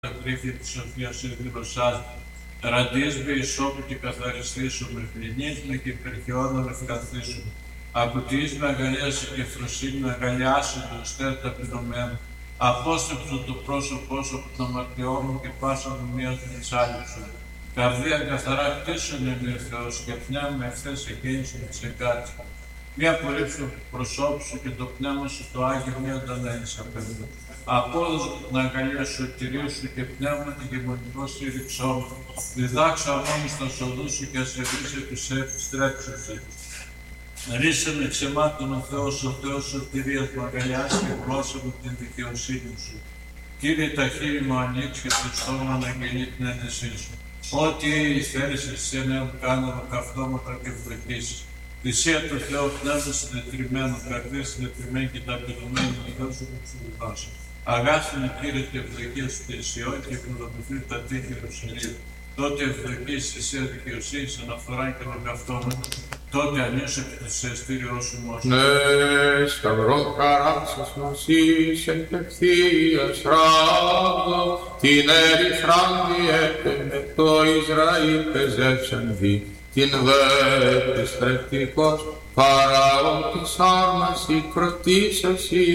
τα κρύφια της σοφίας εκδηλωσάς, ραντίσβη εισόπου και καθαριστήσου, με φλινίσμε και υπερχιόνα ευκαθήσου. Ακουτίσμε αγαλιάσει και φροσύνη αγαλιάσει το στέρ ταπεινωμένο. Απόστεψω το πρόσωπό σου από τον αμαρτιών και πάσα μου μία της άλλης σου. Καρδία καθαρά κτίσουν εμεί ο Θεός και πνεύμα ευθές εκκίνησε και σε κάτσε. Μη απορρίψω το προσώπου σου και το πνεύμα σου το Άγιο μη αντανέλεις απέναντι. Απόδοσε την αγκαλιά σου, τυρίου σου και πνεύμα και γεμονικό στήριξό μου. Διδάξω αμόνοι στα σοδού σου και ασεβείς επιστρέψου. Ρίσε με ξεμάτων ο Θεός σωτηρίας μου, αγκαλιάσει και πρόσωπο την δικαιοσύνη σου. Κύριε, τα χείλη μου ανοίξει και το στόμα να αγγελεί την ένεσή σου. Ό,τι θέλεις εσένα μου κάνω με καυτώματα και ευδοκίσεις. Θυσία του Θεού, πνεύμα συνετριμμένο, καρδία συνετριμμένη και ταπεινωμένη, να δώσω το ψηλιβάσω. Αγάπη Κύριε την ευδοκία σου τη Σιών και εκπληρωθεί τα τείχη Ιερουσαλήμ. Τότε ευδοκείς θυσία δικαιοσύνης αναφορά και με καυτώματα. Τότε ανοίξε και το εστίριό σου μόνο. Ναι, σταυρόν χαράξας νοσής εν ευθείας ράβδο, την ερυθράν διέπαινε το Ισραήλ πεζέψαν δι, την δε επιστρεπτικός Φαραώ της άρμας η κροτής εσύ.